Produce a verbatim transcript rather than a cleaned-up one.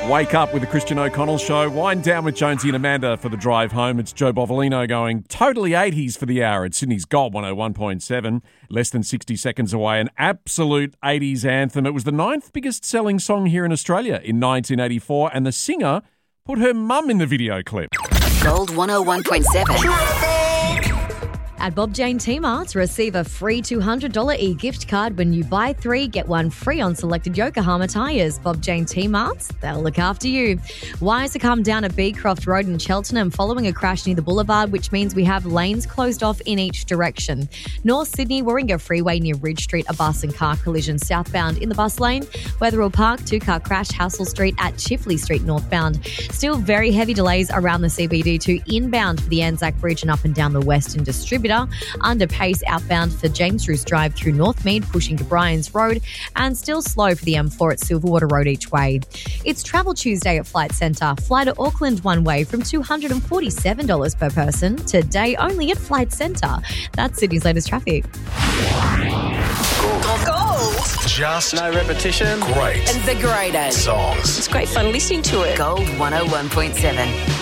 Wake up with the Christian O'Connell Show. Wind down with Jonesy and Amanda for the drive home. It's Joe Bovolino going totally eighties for the hour at Sydney's Gold one oh one point seven. Less than sixty seconds away. An absolute eighties anthem. It was the ninth biggest selling song here in Australia in nineteen eighty-four, and the singer put her mum in the video clip. Gold one oh one point seven. At Bob Jane T-Marts, receive a free two hundred dollars e-gift card when you buy three, get one free on selected Yokohama tyres. Bob Jane T-Marts, they'll look after you. Wires have come down at Beecroft Road in Cheltenham following a crash near the boulevard, which means we have lanes closed off in each direction. North Sydney, Warringah Freeway near Ridge Street, a bus and car collision southbound in the bus lane. Wetherill Park, two-car crash, Hassel Street at Chifley Street northbound. Still very heavy delays around the C B D to inbound for the Anzac Bridge and up and down the Western Distributor. Under pace outbound for James Roos Drive through Northmead, pushing to Bryans Road, and still slow for the M four at Silverwater Road each way. It's Travel Tuesday at Flight Centre. Fly to Auckland one way from two hundred forty-seven dollars per person. Today only at Flight Centre. That's Sydney's latest traffic. Gold. Just no repetition. Great And the greatest songs. It's great fun listening to it. Gold one oh one point seven.